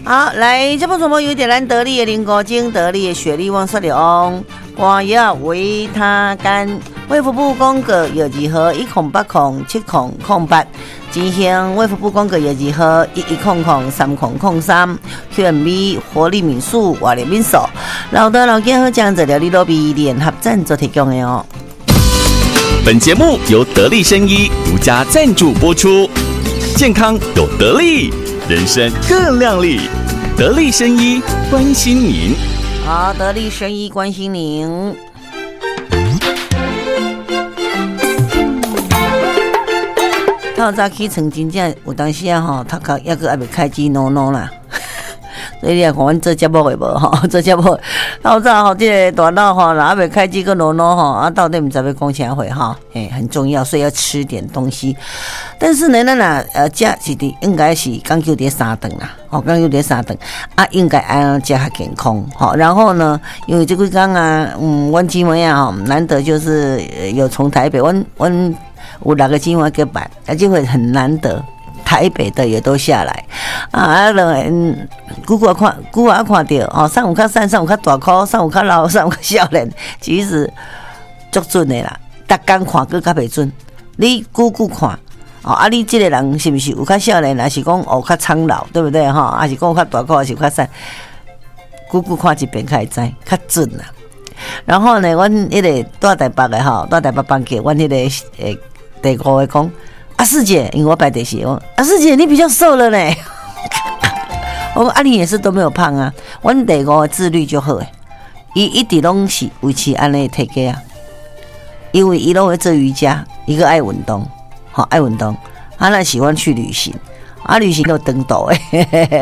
好，来，这部传播有点难得力的林国精得力的雪莉旺说的哦，瓜药维他干，卫福部公告药剂号1080708，进行卫福部公告药剂号11003003，血米活力敏素、活力敏素，老的老健和江浙料理罗比联合赞助提供的哦。 本节目由得力生医独家赞助播出，健康有得力，人生更亮丽。得力生医关心您。 好，得力生医关心您。透早起床真正有当时啊吼，头壳抑个还未开机喏喏啦。所以你也看阮做节目的无吼，做节目透早吼，这个大脑吼，还未开机个喏喏吼，啊，到底唔知要讲啥话哈，很重要，所以要吃点东西。但是呢，咱食是的，应该是讲究点3顿啦，讲究点3顿啊，应该安食较健康吼。然后呢，因为这几天啊，阮姊妹啊吼，难得就是有从台北，阮有6个姊妹结伴，就会很难得。台北的也都下来啊！久看到哦，上午较瘦，上午较大颗，上午较老，上午较少年，其实足准的啦。逐天看佫较袂准，你久看哦，啊，你这个人是不是有较少年，还是讲哦较苍老，对不对哈？还是讲较大颗，还是较瘦？久看一遍才会知，较准啦。然后呢，阮迄个住台北的吼，住台北班级，阮迄个第5个讲。阿四姐，因为我摆第4，我阿四姐你比较瘦了呢。我说你也是都没有胖啊，我第5个自律就好诶，伊一直拢是维持安尼体格啊，因为伊拢会做瑜伽，一个爱运动，好爱运动，他那喜欢去旅行，啊旅行都登岛诶。